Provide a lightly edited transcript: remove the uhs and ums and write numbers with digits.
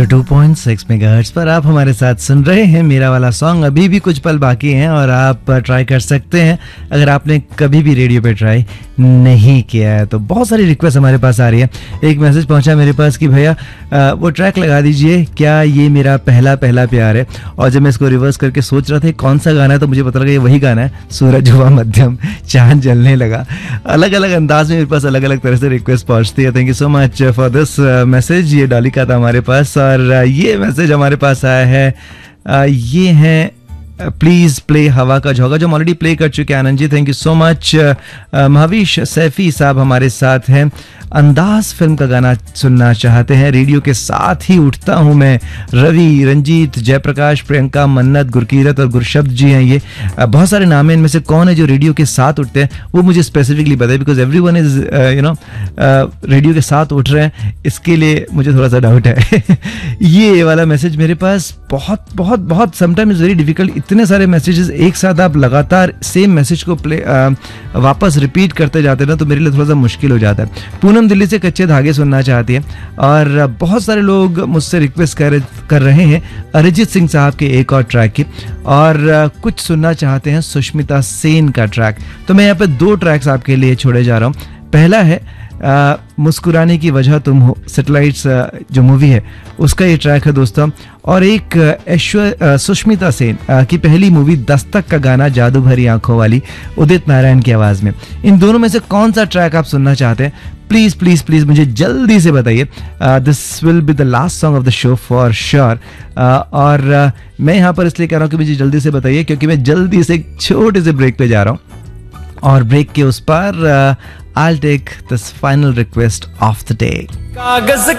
102.6 megahertz पर आप हमारे साथ सुन रहे हैं मेरा वाला सॉन्ग। अभी भी कुछ पल बाकी हैं और आप ट्राई कर सकते हैं अगर आपने कभी भी रेडियो पे ट्राई नहीं किया है तो। बहुत सारी रिक्वेस्ट हमारे पास आ रही है। एक मैसेज पहुंचा मेरे पास कि भैया वो ट्रैक लगा दीजिए, क्या ये मेरा पहला पहला प्यार है। और जब मैं इसको रिवर्स करके सोच रहा था कौन सा गाना है तो मुझे पता लगा ये वही गाना है, सूरज हुआ मध्यम चांद जलने लगा। अलग अलग अंदाज में मेरे पास अलग अलग तरह से रिक्वेस्ट पहुंचती है। Thank you so much for this message. ये डॉली का था हमारे पास और ये मैसेज हमारे पास आया है। ये है प्लीज प्ले हवा का झोंका, जो हम ऑलरेडी प्ले कर चुके हैं Anand ji, thank you so much. महावीश Saifi साहब हमारे साथ हैं, अंदाज फिल्म का गाना सुनना चाहते हैं। रेडियो के साथ ही उठता हूं मैं, रवि, रंजीत, जयप्रकाश, प्रियंका, मन्नत, गुरकीरत और गुरशब्द जी हैं। ये बहुत सारे नाम हैं, इनमें से कौन है जो रेडियो के साथ उठते हैं वो मुझे स्पेसिफिकली बताए, बिकॉज एवरीवन इज रेडियो के साथ उठ रहे हैं, इसके लिए मुझे थोड़ा सा डाउट है। ये वाला मैसेज मेरे पास बहुत बहुत बहुत समटाइम इज वेरी डिफिकल्ट। इतने सारे मैसेजेस एक साथ आप लगातार सेम मैसेज को वापस रिपीट करते जाते हैं ना, तो मेरे लिए थोड़ा सा मुश्किल हो जाता है। पूनम दिल्ली से कच्चे धागे सुनना चाहती है और बहुत सारे लोग मुझसे रिक्वेस्ट कर रहे हैं अरिजीत सिंह साहब के एक और ट्रैक की, और कुछ सुनना चाहते हैं सुष्मिता सेन का ट्रैक। तो मैं यहाँ पे दो ट्रैक्स आपके लिए छोड़े जा रहा हूँ। पहला है मुस्कुराने की वजह तुम हो, सैटेलाइट्स जो मूवी है उसका ये ट्रैक है दोस्तों, और एक सुष्मिता सेन की पहली मूवी दस्तक का गाना जादू भरी आंखों वाली, उदित नारायण की आवाज में। इन दोनों में से कौन सा ट्रैक आप सुनना चाहते हैं प्लीज प्लीज प्लीज मुझे जल्दी से बताइए। This will be the last song of the show for sure. और मैं यहाँ पर इसलिए कह रहा हूँ कि मुझे जल्दी से बताइए क्योंकि मैं जल्दी से एक छोटे से ब्रेक पे जा रहा हूँ, और ब्रेक के उस पर I'll take this final request of the day.